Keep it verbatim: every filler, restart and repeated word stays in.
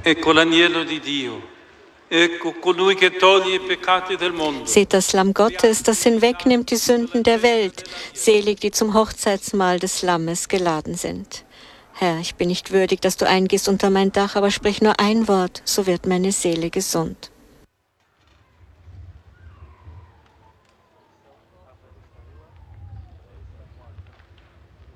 Ecco l'agnello di Dio. Ecco colui che toglie i peccati del mondo. Seht das Lamm Gottes, das hinwegnimmt die Sünden der Welt. Selig, die zum Hochzeitsmahl des Lammes geladen sind. Herr, ich bin nicht würdig, dass du eingehst unter mein Dach, aber sprich nur ein Wort, so wird meine Seele gesund.